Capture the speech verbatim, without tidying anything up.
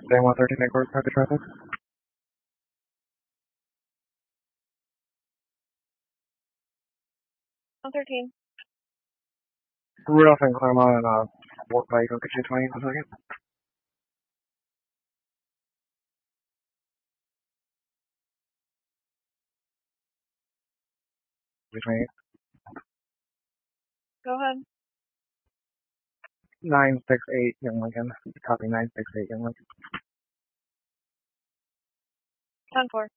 Day one thirteen Edward, private traffic. one thirteen. Rudolph and Claremont and uh, Warp Bike, I'll get you twenty in a second. Between Go ahead. nine six eight Young Lincoln. Copy nine six eight Young Lincoln. ten four.